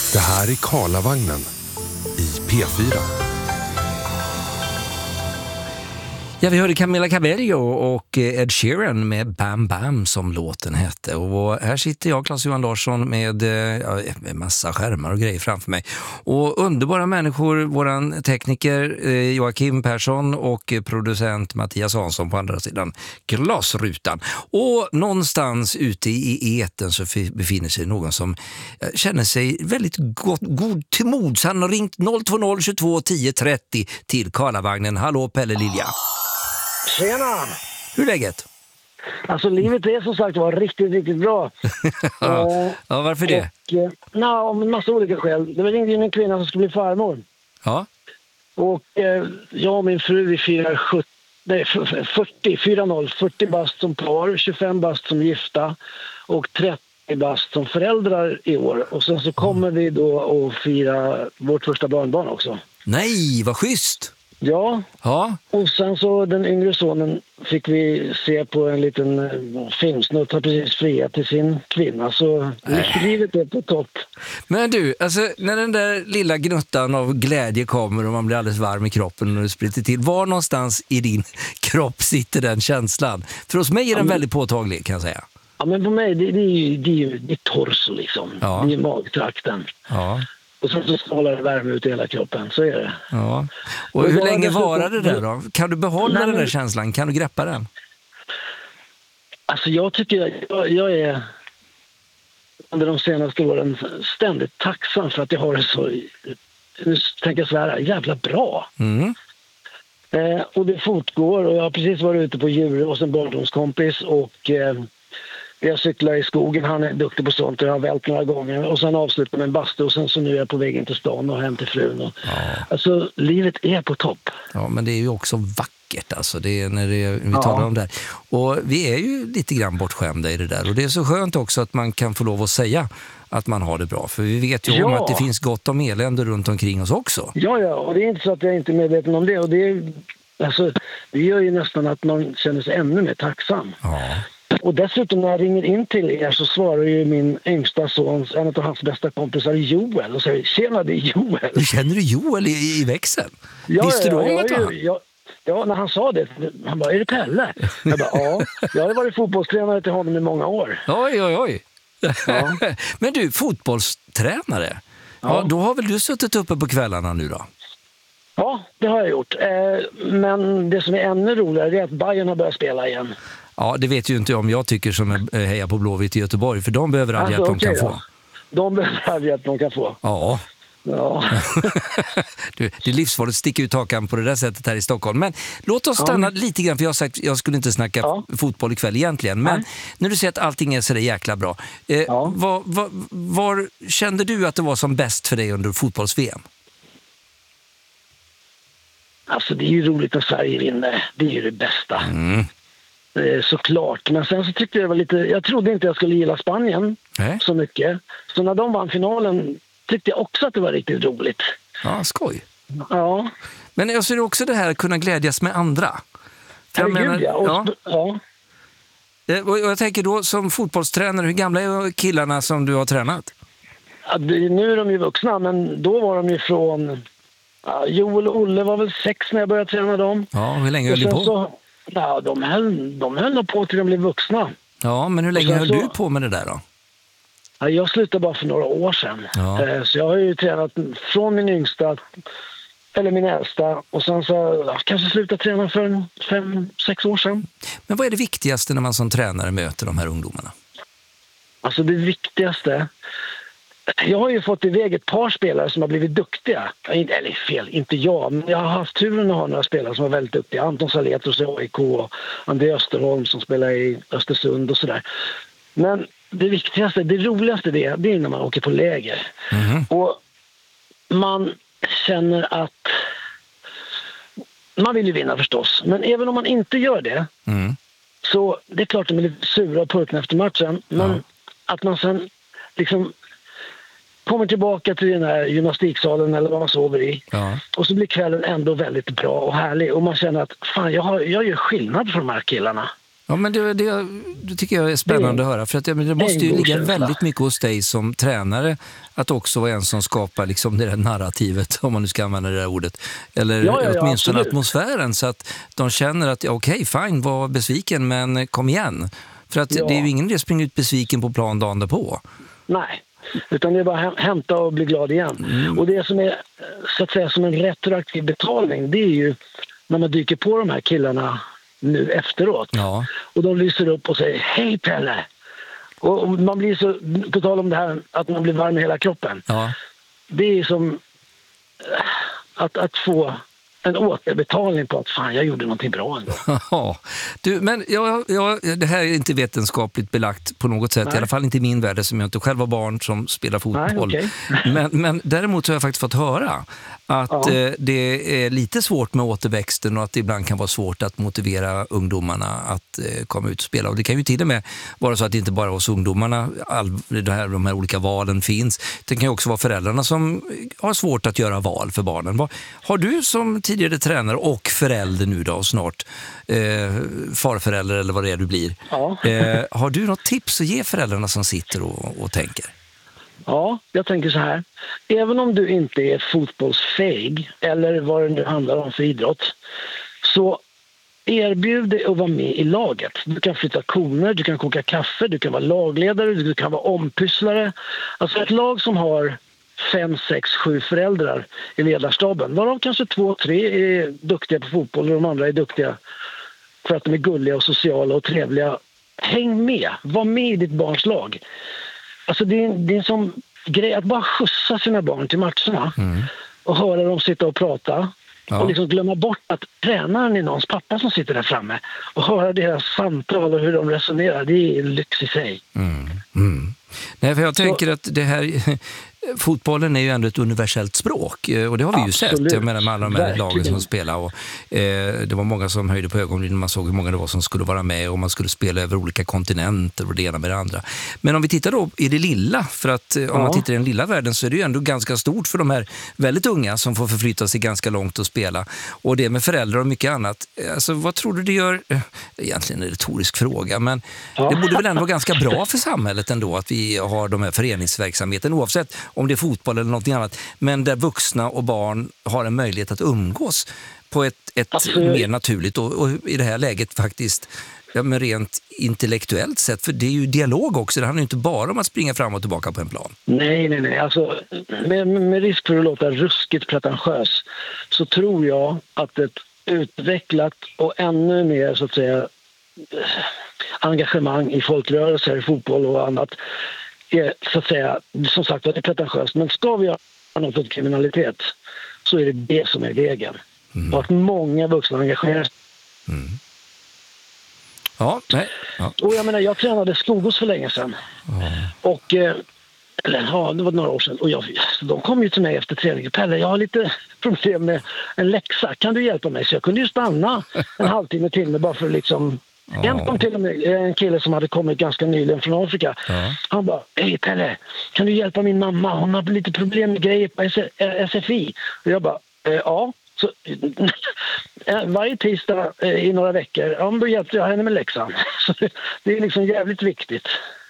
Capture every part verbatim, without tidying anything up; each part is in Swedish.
Det här är Karlavagnen i P fyra. Ja, vi hörde Camila Cabello och Ed Sheeran med Bam Bam som låten hette. Och här sitter jag, Claes-Johan Larsson, med ja, en massa skärmar och grejer framför mig. Och underbara människor, våran tekniker eh, Joakim Persson och producent Mattias Hansson på andra sidan glasrutan. Och någonstans ute i eten så befinner sig någon som känner sig väldigt gott, god till mods. Han har ringt noll två noll tjugotvå tio trettio till Karlavagnen. Hallå Pelle Lilja. Tjena! Hur är läget? Alltså livet är som sagt var riktigt, riktigt bra. ja. Uh, ja, varför det? Och, na, om en massa olika skäl. Det var ringde in en kvinna som skulle bli farmor. Ja. Och uh, jag och min fru, vi firar sjuttio, nej, fyrtio, fyra noll, fyrtio bast som par, tjugofem bast som gifta och trettio bast som föräldrar i år. Och sen så kommer vi då att fira vårt första barnbarn också. Nej, vad schysst! Ja, ja, och sen så den yngre sonen fick vi se på en liten uh, filmsnutt, har precis friat till sin kvinna, så livet är på topp. Men du, alltså när den där lilla gnuttan av glädje kommer och man blir alldeles varm i kroppen och det spritter till, var någonstans i din kropp sitter den känslan? För hos mig är den ja, men, väldigt påtaglig, kan jag säga. Ja, men på mig, det, det är ju det är, det är torso liksom, ja. Det är magtrakten. Ja. Och sen så strålar det värme ut i hela kroppen, så är det. Ja. Och, och hur länge varar det där då? Kan du behålla Nej, den där känslan? Kan du greppa den? Alltså jag tycker, jag, jag är under de senaste åren ständigt tacksam för att jag har det så, nu tänker jag svära, jävla bra. Mm. Eh, och det fortgår, och jag har precis varit ute på djur hos en barndomskompis och... Eh, jag cyklar i skogen, han är duktig på sånt och jag har vält några gånger. Och sen avslutar med en bastu och sen så nu är jag på väg in till stan och hem till frun. Och, ja. Alltså, livet är på topp. Ja, men det är ju också vackert alltså, det är när det, vi talar ja. om det här. Och vi är ju lite grann bortskämda i det där. Och det är så skönt också att man kan få lov att säga att man har det bra. För vi vet ju ja. om att det finns gott om elände runt omkring oss också. Ja, ja, och det är inte så att jag inte är medveten om det. Och det, är, alltså, det gör ju nästan att man känner sig ännu mer tacksam. Ja. Och dessutom när jag ringer in till er så svarar ju min yngsta sons, en av hans bästa kompisar, Joel, och säger, tjena, det är Joel. Du känner du Joel i, i växeln? Ja, Visste ja, du om ja, att ja, ja, ja, när han sa det, han bara, är det Pelle? Jag bara, ja, jag har varit fotbollstränare till honom i många år. Oj, oj, oj. Ja. Men du, fotbollstränare, ja. Ja, då har väl du suttit uppe på kvällarna nu då? Ja, det har jag gjort. Men det som är ännu roligare är att Bayern har börjat spela igen. Ja, det vet ju inte om jag tycker som hejar på Blåvitt i Göteborg, för de behöver all alltså, hjälp de okay, kan ja. få. De behöver all hjälp de kan få. Ja. Ja. du, det är livsfarligt att sticka ut hakan på det där sättet här i Stockholm. Men låt oss stanna ja. lite grann, för jag har sagt jag skulle inte snacka ja. fotboll ikväll egentligen. Men Nej. när du säger att allting är så där jäkla bra. Eh, ja. var, var, var kände du att det var som bäst för dig under fotbolls-V M? Alltså det är ju roligt att Sverige vinner. Det är ju det bästa. Mm. Såklart, men sen så tyckte jag det var lite, jag trodde inte jag skulle gilla Spanien äh? så mycket, så när de vann finalen tyckte jag också att det var riktigt roligt. Ja, skoj. Ja. Men jag ser också det här att kunna glädjas med andra. För jag menar, ja. Och, ja. ja. Och jag tänker då som fotbollstränare, hur gamla är killarna som du har tränat? Ja, nu är de ju vuxna, men då var de ju från ja, Joel och Olle var väl sex när jag började träna dem. Ja, hur länge höll du på? Så, ja, de höll, de höll på till de blev vuxna. Ja, men hur länge höll så, du på med det där då? Ja, jag slutade bara för några år sedan. Ja. Så jag har ju tränat från min yngsta, eller min äldsta, och sen så ja, kanske slutat träna för fem, sex år sedan. Men vad är det viktigaste när man som tränare möter de här ungdomarna? Alltså det viktigaste... Jag har ju fått iväg ett par spelare som har blivit duktiga. Eller fel, inte jag. Men jag har haft turen att ha några spelare som var väldigt duktiga. Anton Saletros i A I K och André Österholm som spelar i Östersund och sådär. Men det viktigaste, det roligaste det är, det är när man åker på läger. Mm. Och man känner att man vill ju vinna förstås. Men även om man inte gör det mm. så det är klart att de är lite sura och purkna efter matchen. Men mm. att man sen liksom kommer tillbaka till den här gymnastiksalen eller vad man sover i. Ja. Och så blir kvällen ändå väldigt bra och härlig. Och man känner att fan, jag, har, jag gör skillnad för de här killarna. Ja, men det, det, det tycker jag är spännande det, att höra. För att, ja, men det måste ju ligga känsla. väldigt mycket hos dig som tränare att också vara en som skapar liksom det där narrativet, om man nu ska använda det där ordet. Eller ja, ja, ja, åtminstone absolut. atmosfären, så att de känner att ja, okej, fine, var besviken, men kom igen. För att ja. det är ju ingen idé att springa ut besviken på plan dagen därpå. Nej, utan det är bara att hämta och bli glad igen. Mm. Och det som är så att säga som en retroaktiv betalning, det är ju när man dyker på de här killarna nu efteråt. Ja. Och de lyser upp och säger hej Pelle. Och man blir så, på tal om det här att man blir varm i hela kroppen. Ja. Det är som att, att få en återbetalning på att fan, jag gjorde någonting bra ändå. Ja, du, men jag, jag, det här är inte vetenskapligt belagt på något sätt. Nej. I alla fall inte i min värld, som jag inte själv var barn som spelar fotboll. Nej, okay. men, men däremot har jag faktiskt fått höra att ja. eh, det är lite svårt med återväxten och att det ibland kan vara svårt att motivera ungdomarna att eh, komma ut och spela. Och det kan ju till och med vara så att det inte bara hos ungdomarna all, det här, de här olika valen finns. Det kan ju också vara föräldrarna som har svårt att göra val för barnen. Har du som tidigare tränare och förälder nu då snart, eh, farförälder eller vad det är du blir, ja. eh, har du något tips att ge föräldrarna som sitter och, och tänker? Ja, jag tänker så här. Även om du inte är fotbollsfähig eller vad det nu handlar om för idrott, så erbjud dig att vara med i laget. Du kan flytta koner, du kan koka kaffe, du kan vara lagledare, du kan vara ompysslare. Alltså ett lag som har fem, sex, sju föräldrar i ledarstaben, varav kanske två, tre är duktiga på fotboll och de andra är duktiga för att de är gulliga och sociala och trevliga. Häng med, var med i ditt barns lag. Alltså det är, det är en sån grej att bara skjutsa sina barn till matcherna mm. och höra dem sitta och prata ja. och liksom glömma bort att tränaren är någons pappa som sitter där framme och höra deras samtal och hur de resonerar. Det är en lyx i sig. Mm. Mm. Nej, för jag tänker Så, att det här fotbollen är ju ändå ett universellt språk och det har vi ju absolut. sett jag menar, med alla de här Verkligen. lagen som spelar och eh, det var många som höjde på ögonbrynen när man såg hur många det var som skulle vara med och man skulle spela över olika kontinenter och det ena med det andra. Men om vi tittar då i det lilla, för att eh, om ja. man tittar i den lilla världen så är det ju ändå ganska stort för de här väldigt unga som får förflytta sig ganska långt och spela och det med föräldrar och mycket annat. Alltså vad tror du det gör? Egentligen en retorisk fråga, men ja. det borde väl ändå vara ganska bra för samhället ändå att vi har de här föreningsverksamheten oavsett om det är fotboll eller något annat, men där vuxna och barn har en möjlighet att umgås på ett, ett mer naturligt och, och i det här läget faktiskt ja, men rent intellektuellt sett, för det är ju dialog också, det handlar ju inte bara om att springa fram och tillbaka på en plan. Nej, nej, nej, alltså med, med risk för att låta ruskigt pretentiös så tror jag att ett utvecklat och ännu mer så att säga engagemang i folkrörelser, fotboll och annat är så att säga, som sagt det är pretentiöst, men ska vi göra något åt kriminalitet så är det det som är vägen. Mm. Och att många vuxna engagerar sig. Mm. Ja, nej. Ja. Och jag menar, jag tränade Skogås för länge sedan. Mm. Och, eller ja, det var några år sedan. Och jag, de kom ju till mig efter träningen. Pelle, jag har lite problem med en läxa. Kan du hjälpa mig? Så jag kunde ju stanna en halvtimme till med bara för att liksom... Ja. En kom till och med en kille som hade kommit ganska nyligen från Afrika. Ja. Han bara, hej Pelle, kan du hjälpa min mamma? Hon har lite problem med grejer på S F I. Och jag bara, eh, ja. Så, varje tisdag eh, i några veckor, ja, då hjälpte jag henne med läxan. Så det, det är liksom jävligt viktigt.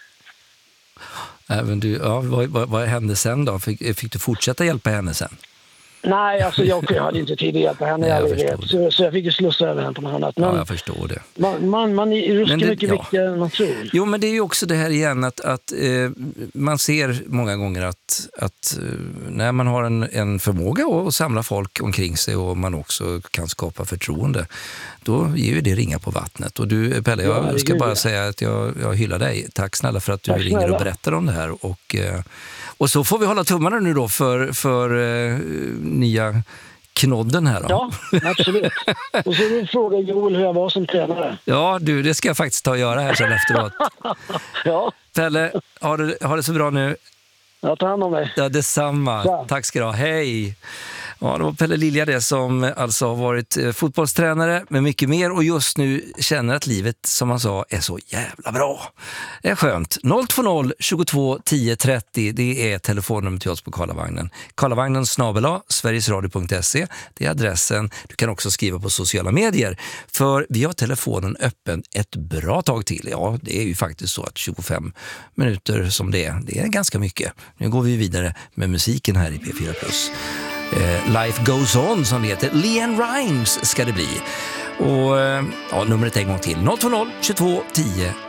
Även du, ja, vad, vad, vad hände sen då? Fick, fick du fortsätta hjälpa henne sen? Nej, alltså jag, jag hade inte tid att hjälpa henne. Jag jag så, så jag fick ju slussa över henne på något annat. Men ja, jag förstår det. Man, man, man är ruskigt mycket ja. viktigare än man tror. Jo, men det är ju också det här igen att, att eh, man ser många gånger att, att eh, när man har en, en förmåga att samla folk omkring sig och man också kan skapa förtroende, då ger ju det ringa på vattnet. Och du, Pelle, jag ja, ska bara det. säga att jag, jag hyllar dig. Tack snälla för att du Tack ringer snälla. och berättar om det här. Och, eh, och så får vi hålla tummarna nu då för, för eh, nya knodden här då. Ja, absolut. Och så vill fråga Joel hur jag var som tränare. Ja, du, det ska jag faktiskt ta och göra här sen efteråt. Ja. Pelle, har det, har det så bra nu? Jag tar hand om dig. Ja, detsamma. Ja. Tack ska du ha. Hej! Ja, det var Pelle Lilja det som alltså har varit fotbollstränare med mycket mer och just nu känner att livet, som han sa, är så jävla bra. Det är skönt. noll två noll tjugotvå tio trettio, det är telefonnummer till oss på Karlavagnen. Karlavagnen snabel-a sverigesradio punkt se, det är adressen. Du kan också skriva på sociala medier, för vi har telefonen öppen ett bra tag till. Ja, det är ju faktiskt så att tjugofem minuter som det är, det är ganska mycket. Nu går vi vidare med musiken här i P fyra plus. Eh, Life Goes On som det heter. LeAnn Rimes ska det bli. Och ja, numret en gång till. noll två noll tjugotvå tio